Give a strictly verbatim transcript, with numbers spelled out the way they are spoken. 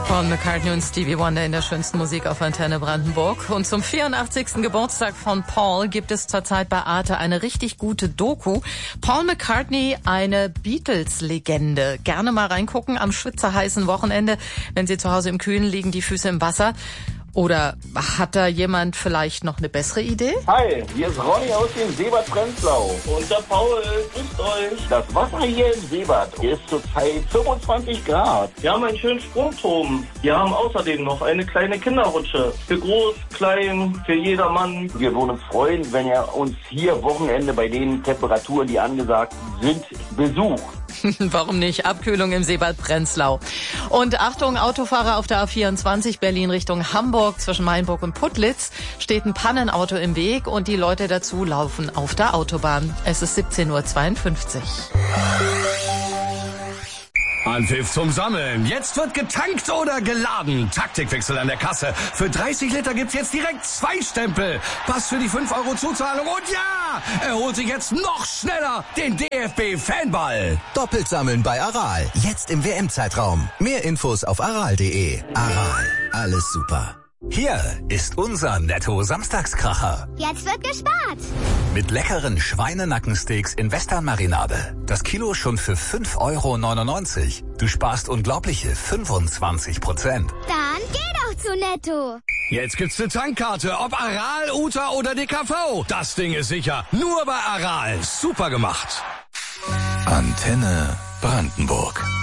Paul McCartney und Stevie Wonder in der schönsten Musik auf Antenne Brandenburg. Und zum vierundachtzigsten Geburtstag von Paul gibt es zurzeit bei Arte eine richtig gute Doku. Paul McCartney, eine Beatles-Legende. Gerne mal reingucken am schwitzerheißen Wochenende, wenn Sie zu Hause im Kühlen liegen, die Füße im Wasser. Oder hat da jemand vielleicht noch eine bessere Idee? Hi, hier ist Ronny aus dem Seebad Prenzlau. Und der Paul, grüßt euch. Das Wasser hier im Seebad ist zurzeit fünfundzwanzig Grad. Wir haben einen schönen Sprungturm. Wir haben außerdem noch eine kleine Kinderrutsche. Für groß, klein, für jedermann. Wir würden uns freuen, wenn ihr uns hier Wochenende bei den Temperaturen, die angesagt sind, besucht. Warum nicht? Abkühlung im Seebad Prenzlau. Und Achtung, Autofahrer auf der A vierundzwanzig Berlin Richtung Hamburg zwischen Mainburg und Putlitz steht ein Pannenauto im Weg und die Leute dazu laufen auf der Autobahn. Es ist siebzehn Uhr zweiundfünfzig. Anpfiff zum Sammeln. Jetzt wird getankt oder geladen. Taktikwechsel an der Kasse. Für dreißig Liter gibt's jetzt direkt zwei Stempel. Pass für die fünf Euro Zuzahlung. Und ja, er holt sich jetzt noch schneller den D F B-Fanball. Doppelt sammeln bei Aral. Jetzt im W M-Zeitraum. Mehr Infos auf aral punkt de. Aral. Alles super. Hier ist unser Netto-Samstagskracher. Jetzt wird gespart. Mit leckeren Schweinenackensteaks in Western-Marinade. Das Kilo schon für fünf Euro neunundneunzig. Du sparst unglaubliche fünfundzwanzig Prozent. Dann geh doch zu Netto. Jetzt gibt's eine Tankkarte, ob Aral, Uta oder D K V. Das Ding ist sicher. Nur bei Aral. Super gemacht. Antenne Brandenburg.